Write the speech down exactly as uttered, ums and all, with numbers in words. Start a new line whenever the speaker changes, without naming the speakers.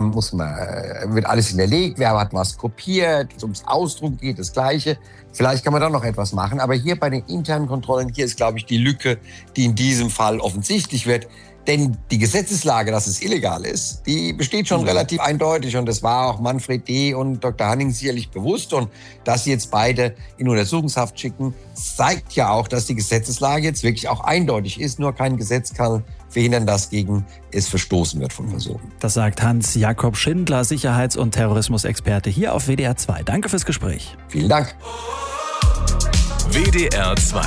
muss man, äh, wird alles hinterlegt, wer hat was kopiert, ums Ausdruck geht das Gleiche. Vielleicht kann man da noch etwas machen, aber hier bei den internen Kontrollen, hier ist, glaube ich, die Lücke, die in diesem Fall offensichtlich wird. Denn die Gesetzeslage, dass es illegal ist, die besteht schon mhm. relativ eindeutig. Und das war auch Manfred D. und Doktor Hanning sicherlich bewusst. Und dass sie jetzt beide in Untersuchungshaft schicken, zeigt ja auch, dass die Gesetzeslage jetzt wirklich auch eindeutig ist. Nur kein Gesetz kann verhindern, dass gegen es verstoßen wird von Personen.
Das sagt Hans-Jakob Schindler, Sicherheits- und Terrorismusexperte hier auf W D R zwei. Danke fürs Gespräch.
Vielen Dank.
W D R zwei